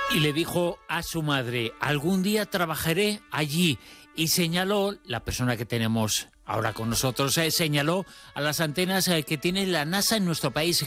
Y le dijo a su madre, algún día trabajaré allí. Y señaló, la persona que tenemos ahora con nosotros, señaló a las antenas que tiene la NASA en nuestro país.